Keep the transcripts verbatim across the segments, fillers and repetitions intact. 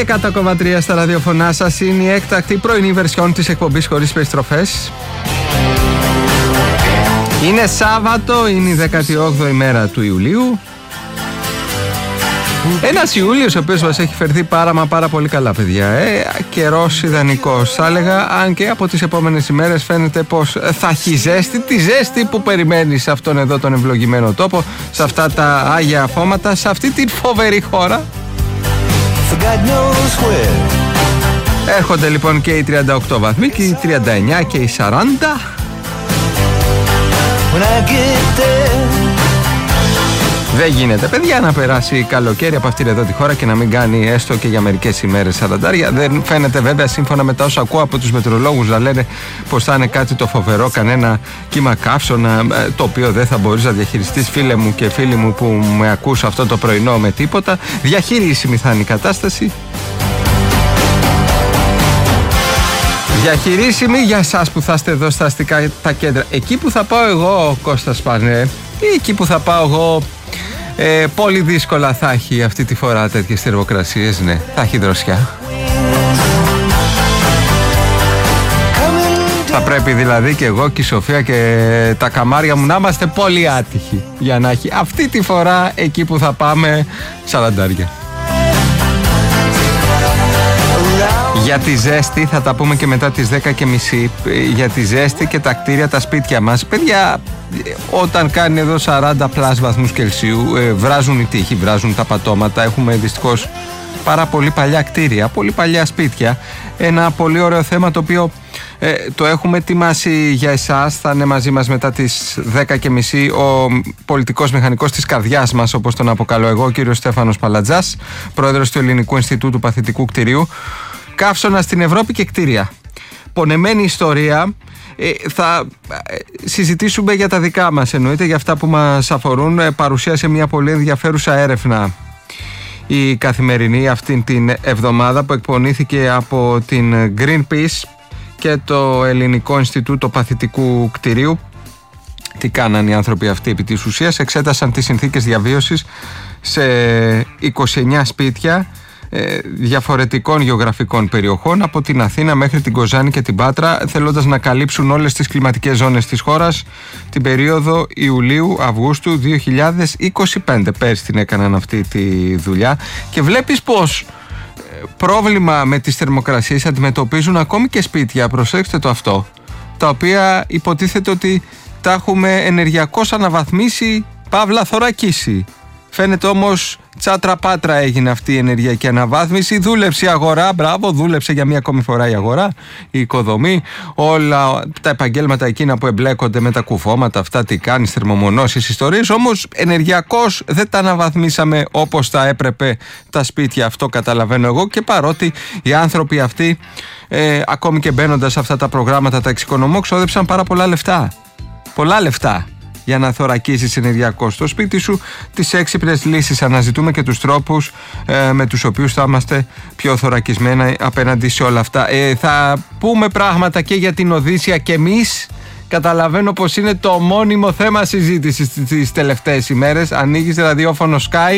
εκατό κόμμα τρία στα ραδιοφωνά σας. Είναι η έκτακτη πρωινή βερσιόν της εκπομπής χωρίς περιστροφές. Είναι Σάββατο, είναι η δέκατη όγδοη μέρα του Ιουλίου. Ένας Ιούλιος ο οποίος μας έχει φερθεί πάρα μα πάρα πολύ καλά, παιδιά. Ε, καιρός ιδανικός θα έλεγα, αν και από τις επόμενες ημέρες φαίνεται πως θα έχει ζέστη. Τη ζέστη που περιμένεις σε αυτόν εδώ τον ευλογημένο τόπο, σε αυτά τα Άγια Φώματα, σε αυτή την φοβερή χώρα. Έρχονται λοιπόν και οι τριάντα οκτώ βαθμοί και οι τριάντα εννιά και οι σαράντα. Δεν γίνεται, παιδιά, να περάσει καλοκαίρι από αυτήν εδώ τη χώρα και να μην κάνει έστω και για μερικές ημέρες σαραντάρια. Δεν φαίνεται βέβαια, σύμφωνα με τα όσα ακούω από τους μετεωρολόγους, να λένε πως θα είναι κάτι το φοβερό, κανένα κύμα καύσωνα, το οποίο δεν θα μπορείς να διαχειριστείς, φίλε μου και φίλοι μου που με ακούς αυτό το πρωινό, με τίποτα. Διαχειρίσιμη θα είναι η κατάσταση. Διαχειρίσιμη για εσάς που θα είστε εδώ στα αστικά τα κέντρα. Εκεί που θα πάω εγώ, Κώστας Πάνε, ή εκεί που θα πάω εγώ, ε, πολύ δύσκολα θα έχει αυτή τη φορά τέτοιες θερμοκρασίες. Ναι, θα έχει δροσιά. Θα πρέπει δηλαδή και εγώ και η Σοφία και τα καμάρια μου να είμαστε πολύ άτυχοι για να έχει αυτή τη φορά εκεί που θα πάμε σαραντάρια. Για τη ζέστη θα τα πούμε και μετά τις δέκα και μισή. Για τη ζέστη και τα κτίρια, τα σπίτια μας. Παιδιά, όταν κάνει εδώ σαράντα πλας βαθμούς Κελσίου, ε, βράζουν οι τοίχοι, βράζουν τα πατώματα. Έχουμε δυστυχώς πάρα πολύ παλιά κτίρια, πολύ παλιά σπίτια. Ένα πολύ ωραίο θέμα το οποίο ε, το έχουμε ετοιμάσει για εσάς. Θα είναι μαζί μας μετά τις δέκα και μισή ο πολιτικός μηχανικός της καρδιάς μας, όπως τον αποκαλώ εγώ, ο κύριος Στέφανος Παλατζάς, πρόεδρος του Ελληνικού Ινστιτούτου Παθητικού Κτηρίου. Καύσωνα στην Ευρώπη και κτίρια. Πονεμένη ιστορία. Ε, θα ε, συζητήσουμε για τα δικά μας, εννοείται, για αυτά που μας αφορούν. Ε, παρουσίασε μια πολύ ενδιαφέρουσα έρευνα η Καθημερινή αυτήν την εβδομάδα, που εκπονήθηκε από την Greenpeace και το Ελληνικό Ινστιτούτο Παθητικού Κτηρίου. Τι κάναν οι άνθρωποι αυτοί επί της ουσίας? Εξέτασαν τις συνθήκες διαβίωσης σε είκοσι εννιά σπίτια διαφορετικών γεωγραφικών περιοχών, από την Αθήνα μέχρι την Κοζάνη και την Πάτρα, θέλοντας να καλύψουν όλες τις κλιματικές ζώνες της χώρας την περίοδο Ιουλίου-Αυγούστου δύο χιλιάδες είκοσι πέντε. Πέρσι την έκαναν αυτή τη δουλειά και βλέπεις πως πρόβλημα με τις θερμοκρασίες αντιμετωπίζουν ακόμη και σπίτια, προσέξτε το αυτό, τα οποία υποτίθεται ότι τα έχουμε ενεργειακώς αναβαθμίσει, παύλα θωρακίσει. Φαίνεται όμως τσάτρα πάτρα έγινε αυτή η ενεργειακή αναβάθμιση. Δούλεψε η αγορά, μπράβο, δούλεψε για μία ακόμη φορά η αγορά, η οικοδομή, όλα τα επαγγέλματα εκείνα που εμπλέκονται με τα κουφώματα, αυτά τι κάνεις, θερμομονώσεις, ιστορίες. Όμως ενεργειακώς δεν τα αναβαθμίσαμε όπως τα έπρεπε τα σπίτια, αυτό καταλαβαίνω εγώ. Και παρότι οι άνθρωποι αυτοί, ε, ακόμη και μπαίνοντας σε αυτά τα προγράμματα, τα εξοικονομώ, ξόδεψαν πάρα πολλά λεφτά. Πολλά λεφτά. Για να θωρακίσεις ενεργειακώς στο σπίτι σου. Τις έξυπνες λύσεις αναζητούμε και τους τρόπους ε, με τους οποίους θα είμαστε πιο θωρακισμένοι απέναντι σε όλα αυτά. Ε, θα πούμε πράγματα και για την Οδύσσια και εμείς. Καταλαβαίνω πως είναι το μόνιμο θέμα συζήτησης τις τελευταίες ημέρες. Ανοίγεις ραδιόφωνο Sky,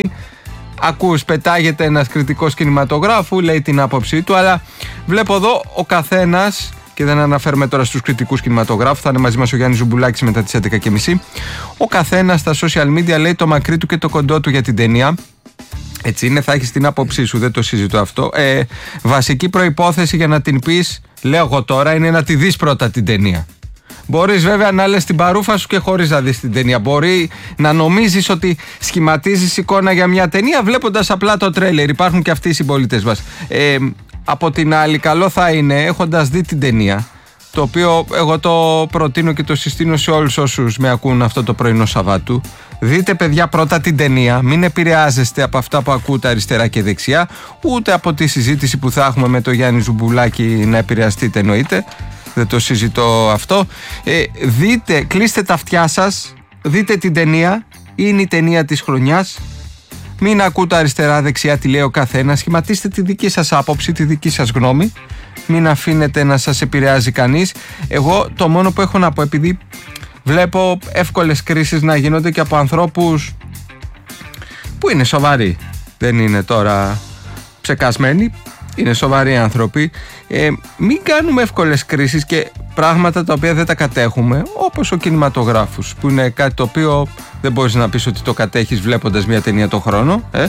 ακούς, πετάγεται ένας κριτικός κινηματογράφου, λέει την άποψή του, αλλά βλέπω εδώ ο καθένας. Και δεν αναφέρουμε τώρα στους κριτικούς κινηματογράφους, θα είναι μαζί μας ο Γιάννης Ζουμπουλάκης μετά τις έντεκα και μισή. Ο καθένας στα social media λέει το μακρύ του και το κοντό του για την ταινία. Έτσι είναι, θα έχεις την άποψή σου, δεν το συζητώ αυτό. Ε, βασική προϋπόθεση για να την πεις, λέω εγώ τώρα, είναι να τη δεις πρώτα την ταινία. Μπορείς βέβαια να λες την παρούφα σου και χωρίς να δεις την ταινία. Μπορεί να νομίζεις ότι σχηματίζεις εικόνα για μια ταινία βλέποντας απλά το τρέλερ. Υπάρχουν και αυτοί οι συμπολίτες μας. Ε, Από την άλλη, καλό θα είναι, έχοντας δει την ταινία, το οποίο εγώ το προτείνω και το συστήνω σε όλους όσους με ακούν αυτό το πρωινό Σαββάτου, δείτε, παιδιά, πρώτα την ταινία, μην επηρεάζεστε από αυτά που ακούτε αριστερά και δεξιά, ούτε από τη συζήτηση που θα έχουμε με το Γιάννη Ζουμπουλάκη να επηρεαστείτε, εννοείται, δεν το συζητώ αυτό. Ε, δείτε, κλείστε τα αυτιά σας, δείτε την ταινία, είναι η ταινία της χρονιάς. Μην ακούτε αριστερά-δεξιά τι λέει ο καθένας. Σχηματίστε τη δική σας άποψη, τη δική σας γνώμη. Μην αφήνετε να σας επηρεάζει κανείς. Εγώ το μόνο που έχω να πω, επειδή βλέπω εύκολες κρίσεις να γίνονται και από ανθρώπους που είναι σοβαροί, δεν είναι τώρα ψεκασμένοι, είναι σοβαροί άνθρωποι. Ε, μην κάνουμε εύκολες κρίσεις και πράγματα τα οποία δεν τα κατέχουμε, όπως ο κινηματογράφος, που είναι κάτι το οποίο δεν μπορείς να πεις ότι το κατέχεις βλέποντας μια ταινία το χρόνο. Ε. Ε,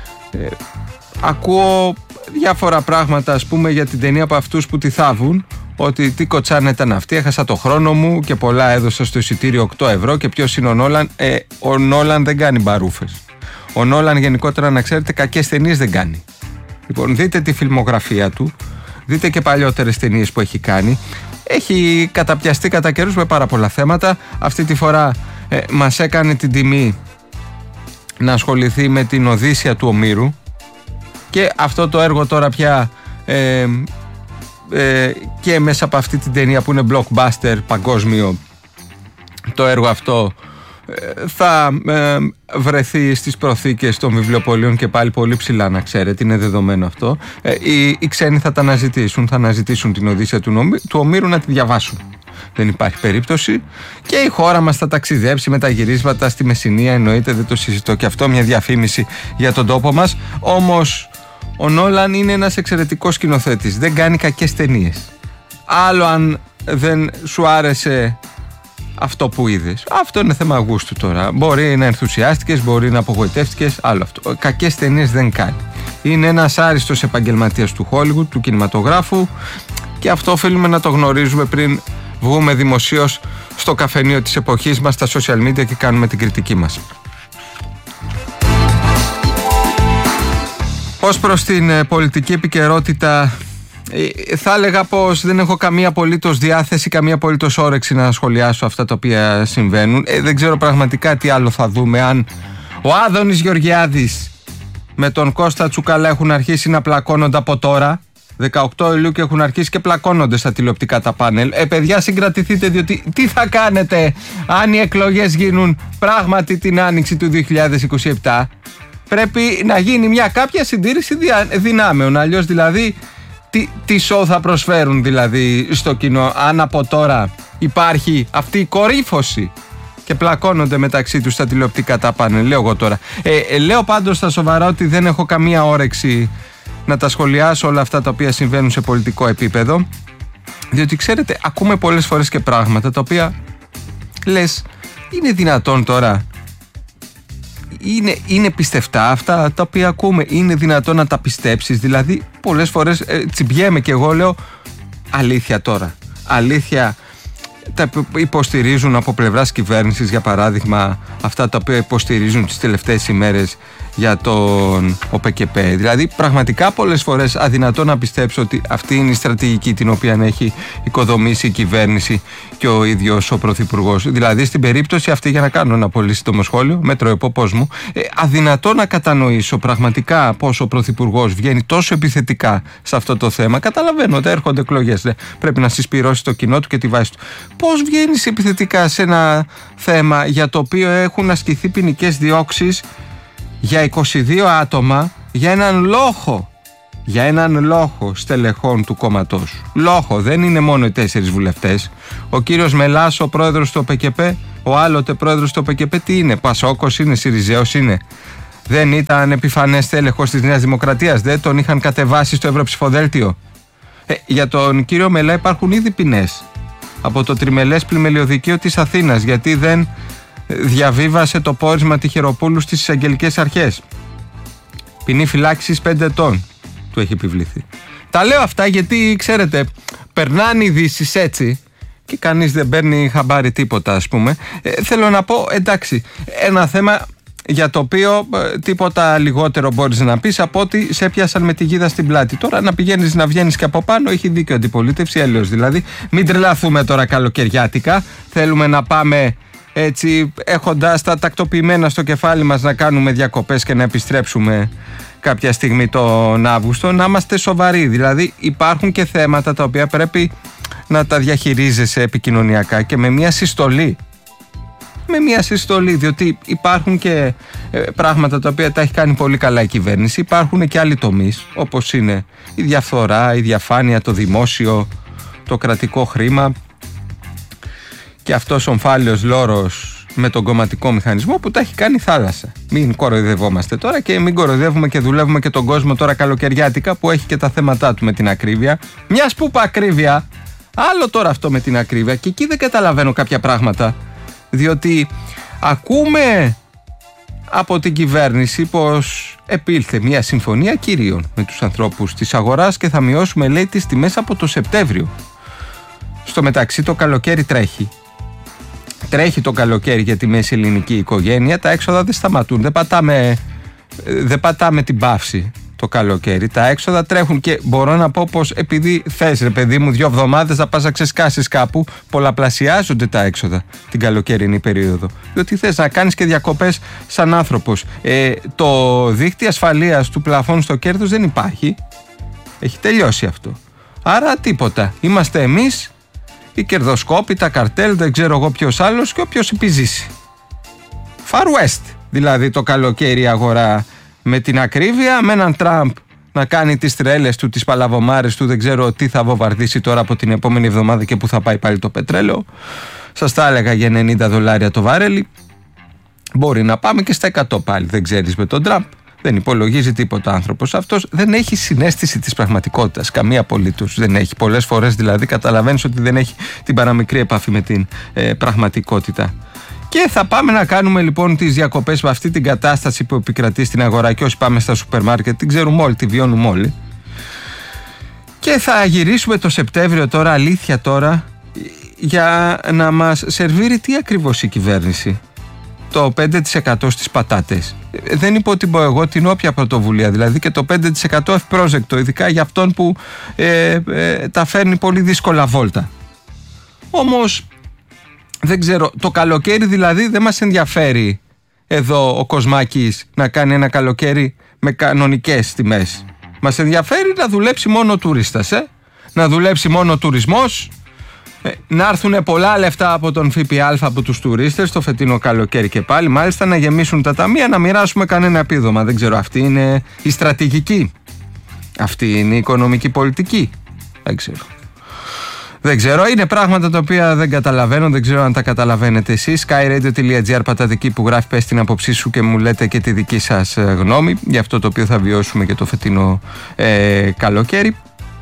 ακούω διάφορα πράγματα, ας πούμε, για την ταινία από αυτούς που τη θάβουν, ότι τι κοτσάνα ήταν αυτή, έχασα το χρόνο μου και πολλά έδωσα στο εισιτήριο οκτώ ευρώ και ποιος είναι ο Νόλαν. Ε, ο Νόλαν δεν κάνει μπαρούφες. Ο Νόλαν γενικότερα, να ξέρετε, κακές ταινίες δεν κάνει. Λοιπόν, δείτε τη φιλμογραφία του, δείτε και παλιότερες ταινίες που έχει κάνει. Έχει καταπιαστεί κατά καιρούς με πάρα πολλά θέματα. Αυτή τη φορά ε, μας έκανε την τιμή να ασχοληθεί με την Οδύσσεια του Ομήρου και αυτό το έργο τώρα πια ε, ε, και μέσα από αυτή την ταινία που είναι blockbuster παγκόσμιο, το έργο αυτό ε, θα ε, βρεθεί στις προθήκες των βιβλιοπωλείων και πάλι πολύ ψηλά, να ξέρετε, είναι δεδομένο αυτό. Ε, οι, οι ξένοι θα τα αναζητήσουν, θα αναζητήσουν την Οδύσσεια του, νομι, του Ομήρου να τη διαβάσουν. Δεν υπάρχει περίπτωση. Και η χώρα μας θα ταξιδέψει με τα γυρίσματα στη Μεσσηνία, εννοείται, δεν το συζητώ και αυτό, μια διαφήμιση για τον τόπο μας. Όμως ο Νόλαν είναι ένας εξαιρετικός σκηνοθέτης, δεν κάνει κακές ταινίες. Άλλο αν δεν σου άρεσε αυτό που είδες. Αυτό είναι θέμα γούστου τώρα. Μπορεί να ενθουσιάστηκες, μπορεί να απογοητεύτηκες, άλλο αυτό. Κακές ταινίες δεν κάνει. Είναι ένας άριστος επαγγελματίας του Hollywood, του κινηματογράφου, και αυτό οφείλουμε να το γνωρίζουμε πριν βγούμε δημοσίως στο καφενείο της εποχής μας, στα social media, και κάνουμε την κριτική μας. Ως προς την πολιτική επικαιρότητα, θα έλεγα πως δεν έχω καμία απολύτως διάθεση, καμία απολύτως όρεξη να σχολιάσω αυτά τα οποία συμβαίνουν. Ε, δεν ξέρω πραγματικά τι άλλο θα δούμε, αν ο Άδωνης Γεωργιάδης με τον Κώστα Τσουκαλά έχουν αρχίσει να πλακώνονται από τώρα, δεκαοκτώ Ιουλίου, και έχουν αρχίσει και πλακώνονται στα τηλεοπτικά τα πάνελ. Ε, παιδιά, συγκρατηθείτε, διότι τι θα κάνετε αν οι εκλογές γίνουν πράγματι την άνοιξη του δύο χιλιάδες είκοσι επτά. Πρέπει να γίνει μια κάποια συντήρηση δυνάμεων, αλλιώς δηλαδή τι, τι σοου θα προσφέρουν δηλαδή στο κοινό, αν από τώρα υπάρχει αυτή η κορύφωση και πλακώνονται μεταξύ τους στα τηλεοπτικά τα πάνελ, λέω εγώ τώρα. Ε, ε, λέω πάντως στα σοβαρά ότι δεν έχω καμία όρεξη να τα σχολιάσω όλα αυτά τα οποία συμβαίνουν σε πολιτικό επίπεδο, διότι ξέρετε, ακούμε πολλές φορές και πράγματα τα οποία λες, είναι δυνατόν τώρα, είναι, είναι πιστευτά αυτά τα οποία ακούμε, είναι δυνατόν να τα πιστέψεις? Δηλαδή πολλές φορές ε, τσιμπιέμαι και εγώ λέω, αλήθεια τώρα, αλήθεια τα υποστηρίζουν από πλευράς κυβέρνησης, για παράδειγμα, αυτά τα οποία υποστηρίζουν τις τελευταίες ημέρες για τον ΟΠΕΚΕΠΕ? Δηλαδή πραγματικά πολλές φορές αδυνατό να πιστέψω ότι αυτή είναι η στρατηγική την οποία έχει οικοδομήσει η κυβέρνηση και ο ίδιος ο Πρωθυπουργός. Δηλαδή στην περίπτωση αυτή, για να κάνω ένα πολύ σύντομο σχόλιο, μέτρο πώς μου, ε, αδυνατό να κατανοήσω πραγματικά πως ο Πρωθυπουργός βγαίνει τόσο επιθετικά σε αυτό το θέμα. Καταλαβαίνω ότι έρχονται εκλογές, δε, πρέπει να συσπυρώσει το κοινό του και τη βάση του. Πώς βγαίνεις επιθετικά σε ένα θέμα για το οποίο έχουν ασκηθεί ποινικές διώξεις για είκοσι δύο άτομα, για έναν λόχο, για έναν λόχο στελεχών του κόμματός. Λόχο, δεν είναι μόνο οι τέσσερις βουλευτές. Ο κύριος Μελάς, ο πρόεδρος του ΟΠΕΚΕΠΕ, ο άλλοτε πρόεδρος του ΟΠΕΚΕΠΕ, τι είναι? Πασόκος είναι? Συριζέος είναι? Δεν ήταν επιφανές τέλεχος της Νέας Δημοκρατίας? Δεν τον είχαν κατεβάσει στο Ευρωψηφοδέλτιο? Ε, για τον κύριο Μελά υπάρχουν ήδη ποινές από το τριμελές πλημελιωδικείο της Αθήνας, γιατί δεν διαβίβασε το πόρισμα Τυχεροπούλου στις εισαγγελικές αρχές. Ποινή φυλάκισης πέντε ετών του έχει επιβληθεί. Τα λέω αυτά γιατί, ξέρετε, περνάνε ειδήσεις έτσι και κανείς δεν παίρνει χαμπάρι τίποτα, ας πούμε. Ε, θέλω να πω, εντάξει, ένα θέμα για το οποίο ε, τίποτα λιγότερο μπορείς να πεις από ότι σε πιάσαν με τη γίδα στην πλάτη. Τώρα να πηγαίνεις να βγαίνεις και από πάνω, έχει δίκιο αντιπολίτευση, αλλιώς δηλαδή. Μην τρελαθούμε τώρα καλοκαιριάτικα. Θέλουμε να πάμε έτσι, έχοντας τα τακτοποιημένα στο κεφάλι μας, να κάνουμε διακοπές και να επιστρέψουμε κάποια στιγμή τον Αύγουστο. Να είμαστε σοβαροί, δηλαδή υπάρχουν και θέματα τα οποία πρέπει να τα διαχειρίζεσαι επικοινωνιακά και με μια συστολή. Με μια συστολή, διότι υπάρχουν και ε, πράγματα τα οποία τα έχει κάνει πολύ καλά η κυβέρνηση. Υπάρχουν και άλλοι τομείς, όπως είναι η διαφθορά, η διαφάνεια, το δημόσιο, το κρατικό χρήμα. Και αυτός ο ομφάλιος λόρος με τον κομματικό μηχανισμό που τα έχει κάνει θάλασσα. Μην κοροϊδευόμαστε τώρα και μην κοροϊδεύουμε και δουλεύουμε και τον κόσμο τώρα καλοκαιριάτικα που έχει και τα θέματα του με την ακρίβεια. Μιας που είπα ακρίβεια, άλλο τώρα αυτό με την ακρίβεια, και εκεί δεν καταλαβαίνω κάποια πράγματα. Διότι ακούμε από την κυβέρνηση πως επήλθε μια συμφωνία κυρίων με τους ανθρώπους της αγοράς και θα μειώσουμε, λέει, τις τιμές από το Σεπτέμβριο. Στο μεταξύ το καλοκαίρι τρέχει. Τρέχει το καλοκαίρι για τη μέση ελληνική οικογένεια, τα έξοδα δεν σταματούν, δεν πατάμε, δεν πατάμε την παύση το καλοκαίρι, τα έξοδα τρέχουν και μπορώ να πω πως επειδή θες, ρε παιδί μου, δύο εβδομάδες να πας να ξεσκάσεις κάπου, πολλαπλασιάζονται τα έξοδα την καλοκαιρινή περίοδο, διότι θες να κάνεις και διακοπές σαν άνθρωπος. Ε, το δίκτυο ασφαλείας του πλαφών στο κέρδος δεν υπάρχει, έχει τελειώσει αυτό, άρα τίποτα, είμαστε εμείς, οι κερδοσκόποι, τα καρτέλ, δεν ξέρω εγώ ποιος άλλος και όποιος επιζήσει. Far West δηλαδή το καλοκαίρι αγορά, με την ακρίβεια, με έναν Τραμπ να κάνει τις τρέλες του, τις παλαβομάρες του, δεν ξέρω τι θα βομβαρδίσει τώρα από την επόμενη εβδομάδα και που θα πάει πάλι το πετρέλαιο. Σας τα έλεγα για ενενήντα δολάρια το βάρελι. Μπορεί να πάμε και στα εκατό πάλι, δεν ξέρεις με τον Τραμπ. Δεν υπολογίζει τίποτα άνθρωπος. Αυτός δεν έχει συναίσθηση της πραγματικότητας. Καμία απολύτως δεν έχει. Πολλές φορές δηλαδή καταλαβαίνεις ότι δεν έχει την παραμικρή επαφή με την ε, πραγματικότητα. Και θα πάμε να κάνουμε λοιπόν τις διακοπές με αυτή την κατάσταση που επικρατεί στην αγορά, και όσοι πάμε στα σούπερ μάρκετ την ξέρουμε όλοι, τη βιώνουμε όλοι. Και θα γυρίσουμε το Σεπτέμβριο τώρα, αλήθεια τώρα, για να μας σερβίρει τι ακριβώς η κυβέρνηση. Το πέντε τοις εκατό στις πατάτες. Δεν υποτιμώ εγώ την όποια πρωτοβουλία, δηλαδή και το πέντε τοις εκατό ευπρόσδεκτο, ειδικά για αυτόν που ε, ε, τα φέρνει πολύ δύσκολα βόλτα. Όμως δεν ξέρω, το καλοκαίρι δηλαδή δεν μας ενδιαφέρει εδώ ο Κοσμάκης να κάνει ένα καλοκαίρι με κανονικές τιμές. Μας ενδιαφέρει να δουλέψει μόνο ο τουρίστας, ε? να δουλέψει μόνο ο τουρισμός, ε, να έρθουν πολλά λεφτά από τον ΦΠΑ από τους τουρίστες το φετινό καλοκαίρι και πάλι, μάλιστα να γεμίσουν τα ταμεία, να μοιράσουμε κανένα επίδομα. Δεν ξέρω, αυτή είναι η στρατηγική, αυτή είναι η οικονομική πολιτική, δεν ξέρω. Δεν ξέρω, είναι πράγματα τα οποία δεν καταλαβαίνω, δεν ξέρω αν τα καταλαβαίνετε εσείς. skyradio.gr, πατάτε εκεί που γράφει πες την άποψή σου και μου λέτε και τη δική σας γνώμη για αυτό το οποίο θα βιώσουμε και το φετινό ε, καλοκαίρι.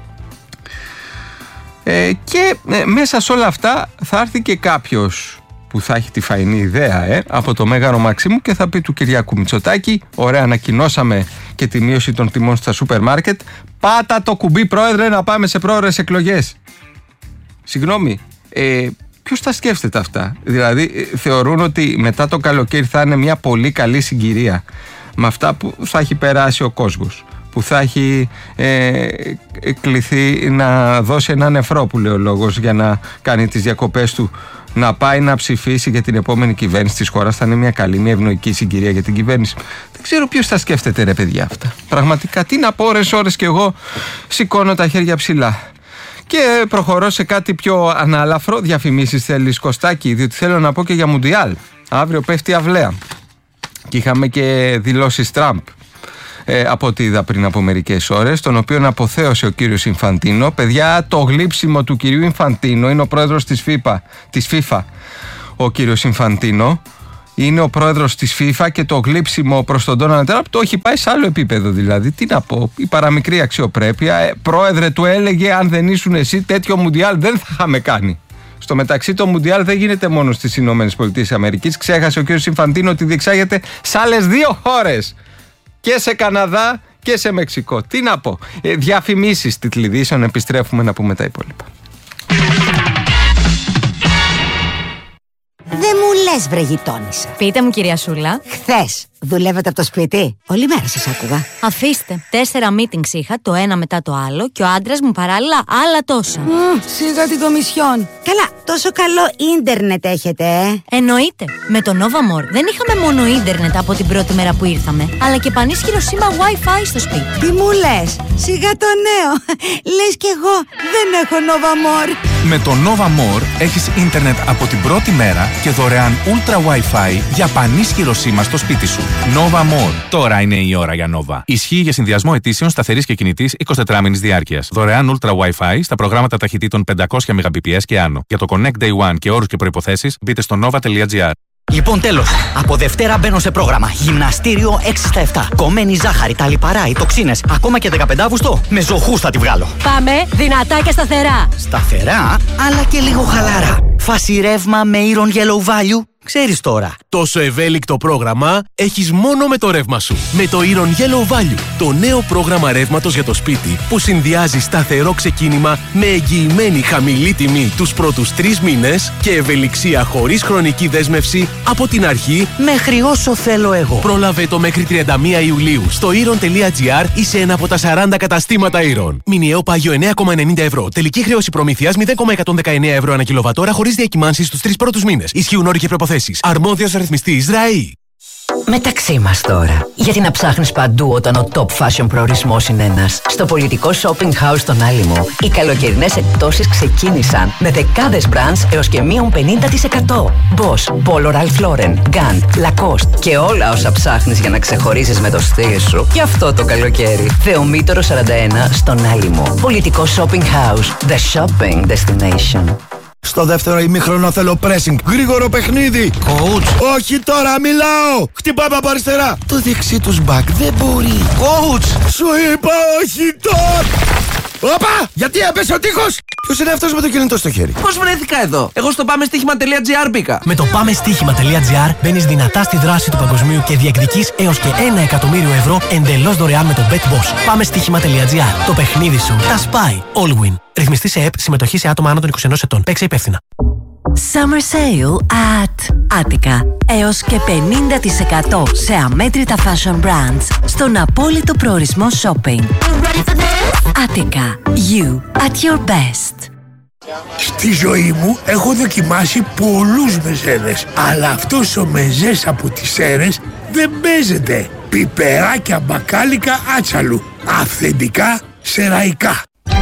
Ε, και ε, μέσα σε όλα αυτά θα έρθει και κάποιος που θα έχει τη φαϊνή ιδέα ε, από το Μέγαρο Μαξίμου και θα πει του Κυριάκου Μητσοτάκη: ωραία, ανακοινώσαμε και τη μείωση των τιμών στα σούπερ μάρκετ. Πάτα το κουμπί, πρόεδρε, να πάμε σε πρόορες εκλογές. Συγγνώμη, ε, ποιος τα σκέφτεται αυτά? Δηλαδή ε, θεωρούν ότι μετά το καλοκαίρι θα είναι μια πολύ καλή συγκυρία με αυτά που θα έχει περάσει ο κόσμος, που θα έχει ε, κληθεί να δώσει ένα νεφρό, που λέει ο λόγος, για να κάνει τις διακοπές του, να πάει να ψηφίσει για την επόμενη κυβέρνηση της χώρας. Θα είναι μια καλή, μια ευνοϊκή συγκυρία για την κυβέρνηση. Δεν ξέρω ποιος τα σκέφτεται, ρε παιδιά, αυτά. Πραγματικά, τι να πω, ώρες ώρες κι εγώ σηκώνω τα χέρια ψηλά. Και προχωρώ σε κάτι πιο ανάλαφρο. Διαφημίσεις θέλεις, Κωστάκη? Διότι θέλω να πω και για Μουντιάλ. Αύριο πέφτει αυλαία. Και είχαμε και δηλώσεις Τραμπ, ε, από ό,τι είδα πριν από μερικές ώρες, τον οποίον αποθέωσε ο κύριος Ινφαντίνο. Παιδιά, το γλύψιμο του κυρίου Ινφαντίνο, είναι ο πρόεδρος της FIFA, της FIFA ο κύριος Ινφαντίνο. Είναι ο πρόεδρος της FIFA και το γλύψιμο προς τον Ντόναλντ Τραμπ το έχει πάει σε άλλο επίπεδο. Δηλαδή, τι να πω, η παραμικρή αξιοπρέπεια. Ε, πρόεδρε, του έλεγε, αν δεν ήσουν εσύ, τέτοιο Μουντιάλ δεν θα είχαμε κάνει. Στο μεταξύ, το Μουντιάλ δεν γίνεται μόνο στις ΗΠΑ. Ξέχασε ο κ. Ινφαντίνο ότι διεξάγεται σε άλλες δύο χώρες. Και σε Καναδά και σε Μεξικό. Τι να πω. Ε, διαφημίσεις τιτλιδίσεων, επιστρέφουμε να πούμε τα υπόλοιπα. Δεν μου λες, βρε γειτόνισσα. Πείτε μου, κυρία Σούλα. Χθες δουλεύετε από το σπίτι? Όλη μέρα σας άκουγα. Αφήστε. Τέσσερα meetings είχα, το ένα μετά το άλλο, και ο άντρας μου παράλληλα άλλα τόσα. Mm, σιγά την κομισιόν. Καλά, τόσο καλό ίντερνετ έχετε, ε? Εννοείται. Με το Nova More δεν είχαμε μόνο ίντερνετ από την πρώτη μέρα που ήρθαμε, αλλά και πανίσχυρο σήμα Wi-Fi στο σπίτι. Τι μου λες? Σιγά το νέο. Λες κι εγώ δεν έχω Nova More. Με το Nova More έχεις ίντερνετ από την πρώτη μέρα και δωρεάν Ultra Wi-Fi για πανίσχυρο σήμα στο σπίτι σου. Nova More. Τώρα είναι η ώρα για Nova. Ισχύει για συνδυασμό αιτήσεων σταθερής και κινητής εικοσιτετράμηνης διάρκειας. Δωρεάν Ultra Wi-Fi στα προγράμματα ταχυτήτων πεντακόσια Mbps και άνω. Για το Connect Day One και όρους και προϋποθέσεις μπείτε στο nova.gr. Λοιπόν, τέλος. Από Δευτέρα μπαίνω σε πρόγραμμα. Γυμναστήριο έξι στα επτά. Κομμένη ζάχαρη, τα λιπαρά, οι τοξίνες. Ακόμα και δεκαπέντε Αυγούστου. Με ζωχούς θα τη βγάλω. Πάμε δυνατά και σταθερά. Σταθερά, αλλά και λίγο χαλάρα. Φάση ρεύμα με Iron Yellow Value. Ξέρεις τώρα. Τόσο ευέλικτο πρόγραμμα έχεις μόνο με το ρεύμα σου. Με το Iron Yellow Value, το νέο πρόγραμμα ρεύματος για το σπίτι που συνδυάζει σταθερό ξεκίνημα με εγγυημένη χαμηλή τιμή τους πρώτους τρεις μήνες και ευελιξία χωρίς χρονική δέσμευση από την αρχή μέχρι όσο θέλω εγώ. Πρόλαβε το μέχρι τριάντα μία Ιουλίου στο iron.gr ή σε ένα από τα σαράντα καταστήματα Iron. Μηνιαίο πάγιο εννέα κόμμα ενενήντα ευρώ. Τελική χρέωση προμήθειας μηδέν κόμμα εκατόν δεκαεννέα ευρώ ανά κιλοβατόρα χωρίς διακυμάνσεις στους τρεις πρώτους μήνες. Ισχύουν όροι και προποθέσεις. Αρμόδιος ρυθμιστής ΡΑΗ. Μεταξύ μας τώρα. Γιατί να ψάχνεις παντού όταν ο top fashion προορισμός είναι ένας. Στο πολιτικό shopping house στον Άλυμο, οι καλοκαιρινές εκπτώσεις ξεκίνησαν με δεκάδες brands έως και μείον πενήντα τοις εκατό. Boss, Polo Ralph Lauren, Gant, Lacoste και όλα όσα ψάχνεις για να ξεχωρίσεις με το στυλ σου. Και αυτό το καλοκαίρι. Θεομήτωρο σαράντα ένα στον Άλυμο. Πολιτικό shopping house. The shopping destination. Στο δεύτερο ημίχρονο θέλω pressing. Γρήγορο παιχνίδι. Coach. Όχι τώρα, μιλάω. Χτυπάμε από αριστερά. Το δεξί τους μπακ δεν μπορεί. Coach. Σου είπα όχι τώρα. Όπα! Γιατί έπεσε ο τείχος! Ποιος είναι αυτός με το κινητό στο χέρι? Πώς βρέθηκα εδώ? Εγώ στο πάμεστίχημα.gr μπήκα. Με το πάμεστίχημα.gr μπαίνεις δυνατά στη δράση του παγκοσμίου και διεκδικείς έως και ένα εκατομμύριο ευρώ εντελώς δωρεάν με το BetBoss. πάμεστίχημα.gr. Το παιχνίδι σου τα σπάει. All win. Ρυθμιστή σε ΕΠ, συμμετοχή σε άτομα άνω των είκοσι ενός ετών. Παίξε υπεύθυνα. Summer Sale at Attica. Έως και πενήντα τοις εκατό σε αμέτρητα fashion brands στον απόλυτο προορισμό shopping. Attica. You at your best. Στη ζωή μου έχω δοκιμάσει πολλούς μεζέδες, αλλά αυτός ο μεζές από τις Σέρρες δεν παίζεται. Πιπεράκια μπακάλικα άτσαλου. Αυθεντικά σεραϊκά.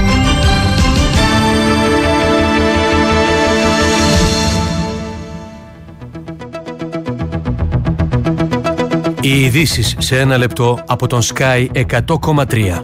Οι ειδήσεις σε ένα λεπτό από τον Sky εκατό κόμμα τρία.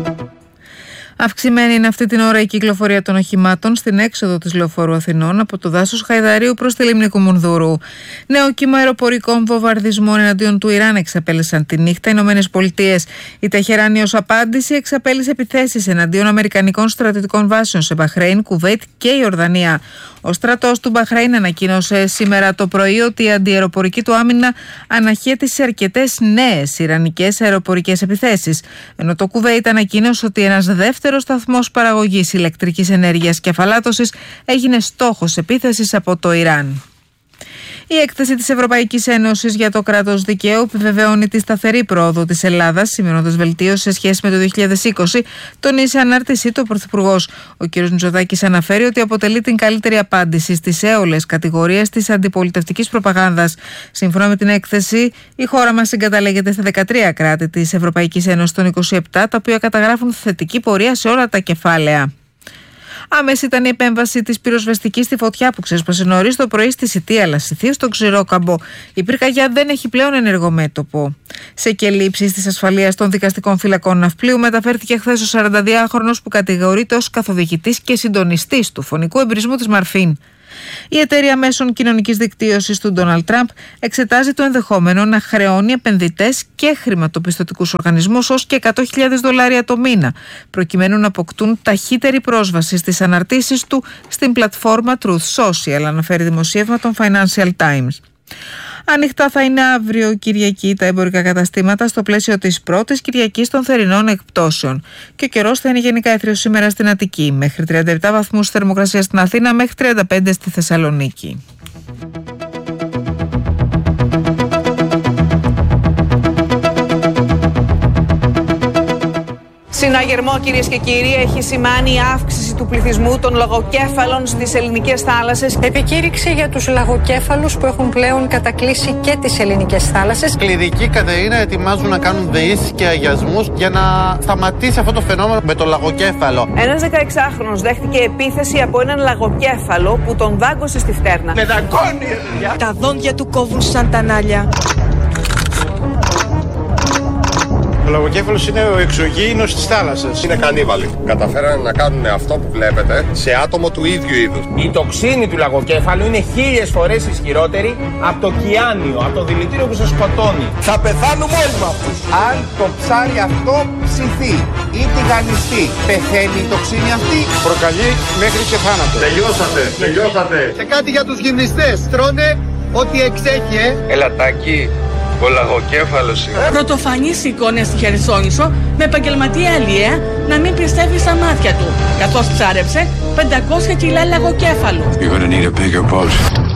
Αυξημένη είναι αυτή την ώρα η κυκλοφορία των οχημάτων στην έξοδο της Λεωφόρου Αθηνών από το δάσος Χαϊδαρίου προς τη λίμνη Κουμουνδούρου. Νέο κύμα αεροπορικών βομβαρδισμών εναντίον του Ιράν εξαπέλυσαν τη νύχτα οι Ηνωμένες Πολιτείες. Η Τεχεράνη ως απάντηση εξαπέλυσε επιθέσεις εναντίον αμερικανικών στρατιωτικών βάσεων σε Μπαχρέιν, Κουβέιτ και Ιορδανία. Ο στρατός του Μπαχρέιν ανακοίνωσε σήμερα το πρωί ότι η αντιαεροπορική του άμυνα αναχέτησε σε αρκετές νέες ιρανικές αεροπορικές επιθέσεις. Ενώ το Κουβέιτ ανακοίνωσε ότι ένας δεύτερος σταθμός παραγωγής ηλεκτρικής ενέργειας και αφαλάτωσης έγινε στόχος επίθεσης από το Ιράν. Η έκθεση της Ευρωπαϊκής Ένωσης για το κράτος δικαίου επιβεβαιώνει τη σταθερή πρόοδο της Ελλάδας, σημειώνοντας βελτίωση σε σχέση με το δύο χιλιάδες είκοσι, τονίζει ανάρτησή του ο Πρωθυπουργός. Ο κ. Μητσοτάκης αναφέρει ότι αποτελεί την καλύτερη απάντηση στις έολες κατηγορίες της αντιπολιτευτικής προπαγάνδας. Σύμφωνα με την έκθεση, η χώρα μας συγκαταλέγεται στα δεκατρία κράτη της Ευρωπαϊκής Ένωσης των είκοσι επτά, τα οποία καταγράφουν θετική πορεία σε όλα τα κεφάλαια. Άμεση ήταν η επέμβαση της πυροσβεστικής στη φωτιά που ξέσπασε νωρίς το πρωί στη Σιτία Λασιθίου στο Ξηρόκαμπο. Η πυρκαγιά δεν έχει πλέον ενεργό μέτωπο. Σε κελύψεις της ασφαλείας των δικαστικών φυλακών Ναυπλίου μεταφέρθηκε χθες ο σαρανταδυάχρονος που κατηγορείται ως καθοδηγητής και συντονιστής του φωνικού εμπρισμού της Μαρφίν. Η εταιρεία μέσων κοινωνικής δικτύωσης του Ντόναλντ Τραμπ εξετάζει το ενδεχόμενο να χρεώνει επενδυτές και χρηματοπιστωτικούς οργανισμούς ως και εκατό χιλιάδες δολάρια το μήνα, προκειμένου να αποκτούν ταχύτερη πρόσβαση στις αναρτήσεις του στην πλατφόρμα Truth Social, αναφέρει δημοσίευμα των Financial Times. Ανοιχτά θα είναι αύριο Κυριακή τα εμπορικά καταστήματα στο πλαίσιο της πρώτης Κυριακής των θερινών εκπτώσεων. Και ο καιρός θα είναι γενικά έθριος σήμερα στην Αττική, μέχρι τριάντα επτά βαθμούς θερμοκρασία στην Αθήνα, μέχρι τριάντα πέντε στη Θεσσαλονίκη. Συναγερμό, κυρίες και κύριοι, έχει σημάνει η αύξηση του πληθυσμού των λαγοκέφαλων στις ελληνικές θάλασσες. Επικήρυξη για τους λαγοκέφαλους που έχουν πλέον κατακλείσει και τις ελληνικές θάλασσες. Κληρική Κατερίνα ετοιμάζουν να κάνουν δεήσεις και αγιασμούς για να σταματήσει αυτό το φαινόμενο με το λαγοκέφαλο. Ένας δεκαεξάχρονος δέχτηκε επίθεση από έναν λαγοκέφαλο που τον δάγκωσε στη φτέρνα. Με δαγκώνει, παιδιά. Τα δόντια του κόβουν σαν τα νάλια. Ο λαγοκέφαλος είναι ο εξωγήινος της θάλασσας. Είναι κανίβαλοι. Καταφέρανε να κάνουν αυτό που βλέπετε σε άτομο του ίδιου είδους. Η τοξίνη του λαγοκέφαλου είναι χίλιες φορές ισχυρότερη από το κιάνιο, από το δηλητήριο που σας σκοτώνει. Θα πεθάνουμε όλοι με αυτούς. Αν το ψάρι αυτό ψηθεί ή τηγανιστεί, πεθαίνει η τοξίνη αυτή. Προκαλεί μέχρι και θάνατο. Τελειώσατε, τελειώσατε. Και κάτι για τους γυμνιστές. Τρώνε ό,τι εξέχει, ε. Ελατάκι. Ο λαγοκέφαλος είναι. Πρωτοφανείς εικόνες στη Χερσόνησο με επαγγελματία αλλιέα να μην πιστεύει στα μάτια του, καθώς ψάρεψε πεντακόσια κιλά λαγοκέφαλο. You're gonna need a bigger boat.